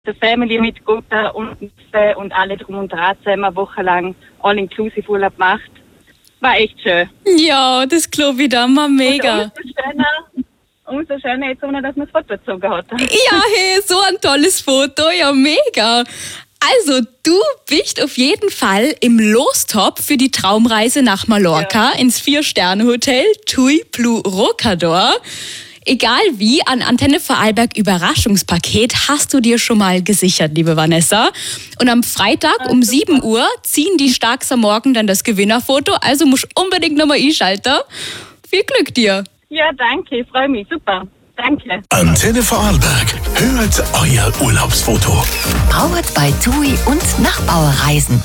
der Family mit Gota und alle drum und dran zusammen eine Woche lang All-Inclusive-Urlaub gemacht. War echt schön. Ja, das glaube ich dann mal mega. Umso schöner jetzt, ohne dass man das Foto gezogen hat. Ja, hey, so ein tolles Foto, ja mega. Also, du bist auf jeden Fall im Lostop für die Traumreise nach Mallorca ins 4-Sterne-Hotel Tui Plu Rocador. Egal wie, an Antenne Vorarlberg Überraschungspaket hast du dir schon mal gesichert, liebe Vanessa. Und am Freitag um 7 Uhr ziehen die Starks am Morgen dann das Gewinnerfoto. Also musst unbedingt nochmal einschalten. Viel Glück dir. Ja, danke, ich freue mich. Super. Danke. Antenne Vorarlberg. Hört euer Urlaubsfoto. Powered by TUI und Nachbauerreisen.